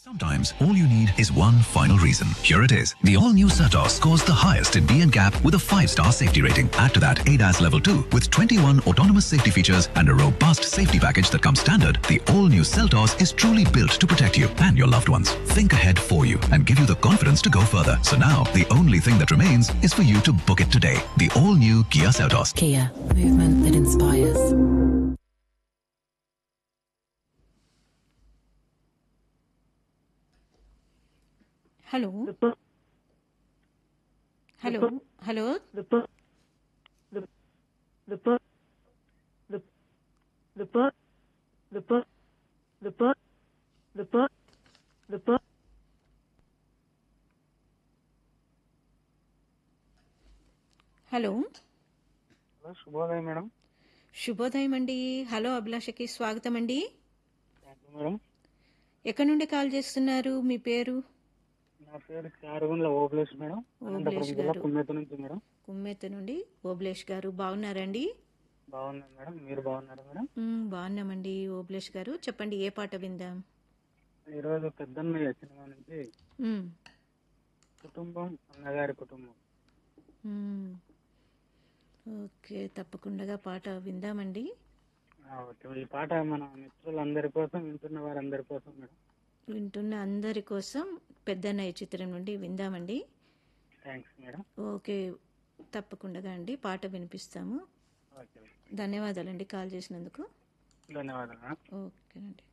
Sometimes all you need is one final reason. Here it is. The all-new Certos scores the highest in B&CAP with a 5-star safety rating. Add to that ADAS Level 2 with 21 autonomous safety features and a robust safety package that comes standard. The all-new Certos is truly built to protect you and your loved ones. Think ahead for you and give you the confidence to go further. So now, the only thing that remains is for you to book it today. The all-new Kia Certos. Kia, movement that inspires. Hello hello hello hello శుభోదయం madam. శుభోదయం అండి. Hello అభిలాషకి స్వాగతం అండి. Madam ఎక్కడి నుండి call చేస్తున్నారు? మీ పేరు? నా పేరు చారుగుండ్ల ఓబ్లేష్ మేడం. అనంతపురం జిల్లా కుమ్మెత నుంచి మేడం. కుమ్మెత నుండి ఓబ్లేష్ గారు బాగున్నారండి? బాగున్నాను మేడం. మీరు బాగున్నారా మేడం? బాగున్నామండి ఓబ్లేష్ గారు. చెప్పండి, ఏ పాట విందాం? ఈరోజు పెద్దన్నయ్య సినిమా నుంచి కుటుంబం, అన్నగారి కుటుంబం. ఓకే, తప్పకుండా పాట విందామండి. ఓకే, ఈ పాట మన మిత్రులందరి కోసం, వింటున్న వారందరి కోసం మేడం. వింటున్న అందరి కోసం పెద్దన్నయ్య చిత్రం నుండి విందామండి. Thanks madam. ఓకే, తప్పకుండా అండి పాట వినిపిస్తాము. ఓకే, ధన్యవాదాలండి కాల్ చేసినందుకు. ధన్యవాదాలు. ఓకేనండి.